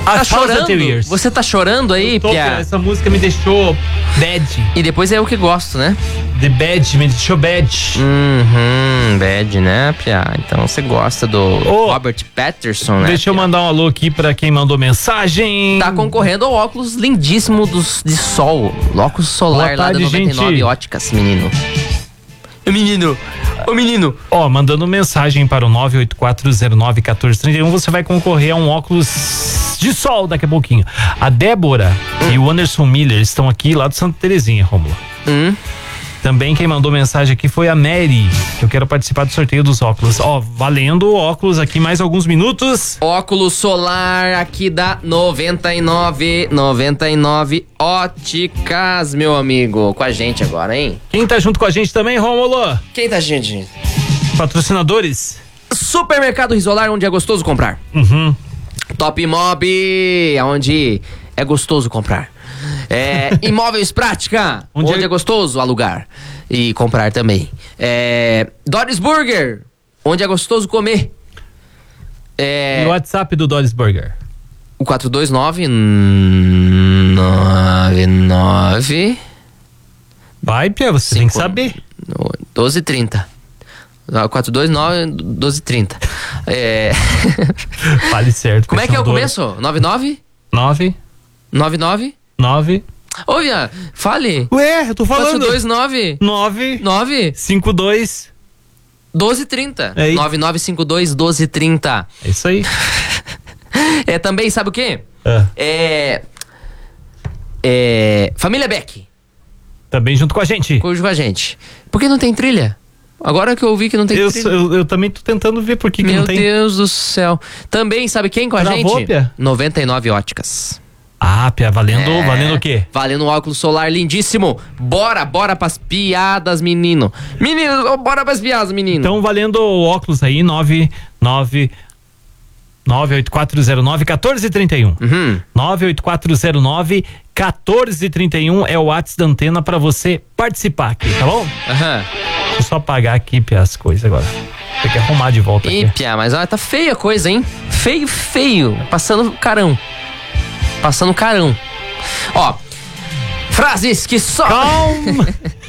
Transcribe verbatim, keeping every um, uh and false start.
Tá chorando? Years. Você tá chorando aí, Tô, Pia? essa música me deixou bad. E depois é o que gosto, né? The bad, me deixou bad. Uhum, bad, né, Pia? Então você gosta do Ô, Robert Pattinson, né? Deixa eu Pia? mandar um alô aqui pra quem mandou mensagem. Tá concorrendo ao óculos lindíssimo dos, de sol. Óculos solar Boa tarde, lá da noventa e nove gente. Óticas, menino. Ô menino, ô menino. Ó, mandando mensagem para o nove oito quatro zero nove um quatro três um, você vai concorrer a um óculos de sol daqui a pouquinho. A Débora hum. e o Anderson Miller estão aqui lá do Santa Terezinha, Rômulo. Hum. Também quem mandou mensagem aqui foi a Mary, que eu quero participar do sorteio dos óculos. Ó, valendo óculos aqui mais alguns minutos. Óculos solar aqui da noventa e nove, noventa e nove Óticas, meu amigo. Com a gente agora, hein? Quem tá junto com a gente também, Rômulo? Quem tá, gente? Patrocinadores? Supermercado Risolar, onde é gostoso comprar. Uhum. Top Mob, onde é gostoso comprar. É, Imóveis Prática, onde, onde é... é gostoso alugar e comprar também. É, Doris Burger, onde é gostoso comer. É, e o WhatsApp do Doris Burger? O quatro dois nove nove nove Vai, Pia, você cinco, tem que saber. doze trinta. quatro dois nove, doze trinta. É... Fale certo. Como é que é o começo? nove nove? nove nove nove? nove Ô, Ian, fale. Ué, eu tô falando. quatro dois nove. nove nove cinco dois doze trinta. É nove nove cinco dois, doze trinta. É isso aí. É também, sabe o quê? É. É. É. Família Beck. Também junto com a gente. Junto com a gente. Por que não tem trilha? Agora que eu vi que não tem eu, trilha. Eu, eu também tô tentando ver por que, que Meu não tem. Meu Deus do céu. Também, sabe quem com a Travou, gente? Pia? noventa e nove Óticas. Ah, Pia, valendo, É, valendo o quê? Valendo um óculos solar lindíssimo. Bora, bora pras piadas, menino. Menino, bora pras piadas, menino. Então, valendo o óculos aí, nove nove nove oito quatro zero nove um quatro três um. Uhum. nove oito quatro zero nove um quatro três um é o WhatsApp da Antena pra você participar aqui, tá bom? Aham. Deixa eu só apagar aqui, Pia, as coisas agora. Tem que arrumar de volta Ih, aqui. Pia, mas olha, tá feia a coisa, hein? Feio, feio. Passando carão. Passando carão. Ó, frases que só... Calma!